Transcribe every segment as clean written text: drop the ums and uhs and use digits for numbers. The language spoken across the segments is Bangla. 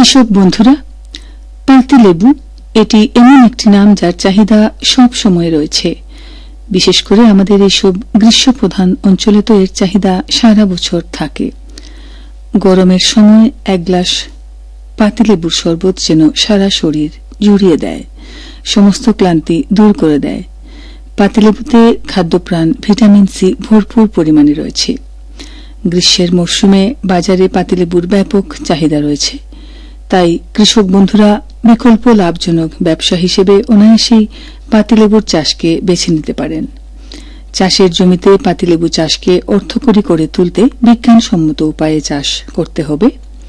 কৃষক বন্ধুরা, পাতিলেবু এটি এমন একটি নাম যার চাহিদা সব সময় রয়েছে। বিশেষ করে আমাদের এইসব গ্রীষ্মপ্রধান অঞ্চলে তো এর চাহিদা সারা বছর থাকে। গরমের সময় এক গ্লাস পাতিলেবুর শরবত যেন সারা শরীর জুড়িয়ে দেয়, সমস্ত ক্লান্তি দূর করে দেয়। পাতিলেবুতে খাদ্যপ্রাণ ভিটামিন সি ভরপুর পরিমাণে রয়েছে। গ্রীষ্মের মরশুমে বাজারে পাতিলেবুর ব্যাপক চাহিদা রয়েছে। তাই কৃষক বন্ধুরা বিকল্প লাভজনক ব্যবসা হিসেবে অনায়াসেই পাতিলেবুর চাষকে বেছে নিতে পারেন। চাষের জমিতে পাতিলেবু চাষকে অর্থকরী করে তুলতে বিজ্ঞানসম্মত উপায়ে চাষ করতে হবে।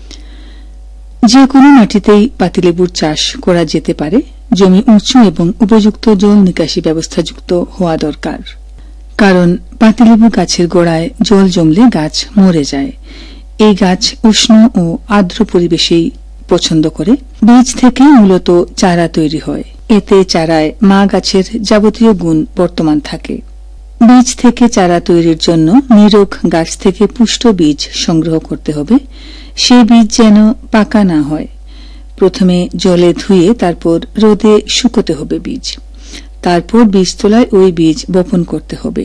যে কোনো মাটিতেই পাতিলেবুর চাষ করা যেতে পারে। জমি উঁচু এবং উপযুক্ত জল নিকাশি ব্যবস্থাযুক্ত হওয়া দরকার, কারণ পাতিলেবু গাছের গোড়ায় জল জমলে গাছ মরে যায়। এই গাছ উষ্ণ ও আর্দ্র পরিবেশেই পছন্দ করে। বীজ থেকে মূলত চারা তৈরি হয়। এতে চারায় মা গাছের যাবতীয় গুণ বর্তমান থাকে। বীজ থেকে চারা তৈরির জন্য নিরোগ গাছ থেকে পুষ্ট বীজ সংগ্রহ করতে হবে। সেই বীজ যেন পাকা না হয়। প্রথমে জলে ধুয়ে তারপর রোদে শুকোতে হবে বীজ। তারপর বীজতলায় ওই বীজ বপন করতে হবে।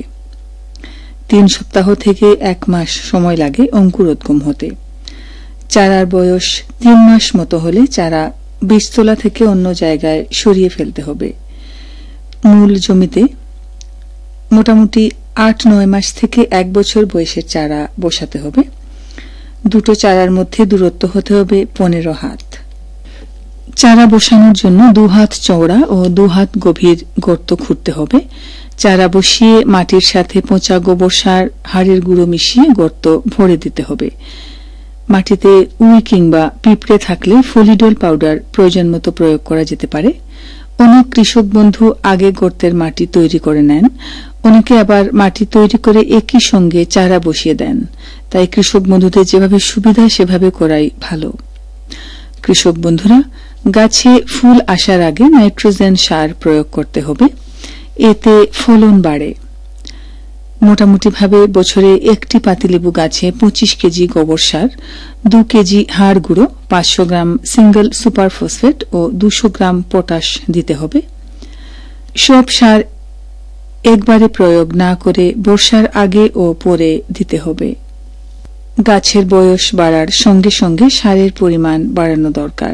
3 সপ্তাহ থেকে 1 মাস সময় লাগে অঙ্কুরোদ্গম হতে। চারার বয়স 3 মাস মতো হলে চারা বীজতলা থেকে অন্য জায়গায় সরিয়ে ফেলতে হবে। মূল জমিতে মোটামুটি 8-9 মাস থেকে 1 বছর বয়সের চারা বসাতে হবে। দুটো চারার মধ্যে দূরত্ব হতে হবে 15 হাত। চারা বসানোর জন্য 2 হাত চওড়া ও 2 হাত গভীর গর্ত খুঁড়তে হবে। চারা বসিয়ে মাটির সাথে পচা গোবর সার, হাড়ের গুঁড়ো মিশিয়ে গর্ত ভরে দিতে হবে। মাটিতে উই কিংবা পিঁপড়ে থাকলে ফলিডল পাউডার প্রয়োজন মতো প্রয়োগ করা যেতে পারে। অনেক কৃষক বন্ধু আগে গর্তের মাটি তৈরি করে নেন, অনেকে আবার মাটি তৈরি করে একই সঙ্গে চারা বসিয়ে দেন। তাই কৃষক বন্ধুদের যেভাবে সুবিধা সেভাবে করাই ভালো। কৃষক বন্ধুরা, গাছে ফুল আসার আগে নাইট্রোজেন সার প্রয়োগ করতে হবে। এতে ফলন বাড়ে। মোটামুটিভাবে বছরে একটি পাতিলেবু গাছে 25 কেজি গোবর সার, 2 কেজি হাড় গুঁড়ো, 500 গ্রাম সিঙ্গল সুপার ফসফেট ও 200 গ্রাম পটাশ দিতে হবে। সব সার একবারে প্রয়োগ না করে বর্ষার আগে ও পরে দিতে হবে। গাছের বয়স বাড়ার সঙ্গে সঙ্গে সারের পরিমাণ বাড়ানো দরকার।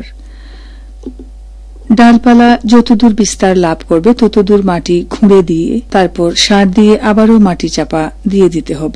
ডালপালা যতদূর বিস্তার লাভ করবে ততদূর মাটি খুঁড়ে দিয়ে তারপর সার দিয়ে আবারও মাটি চাপা দিয়ে দিতে হবে।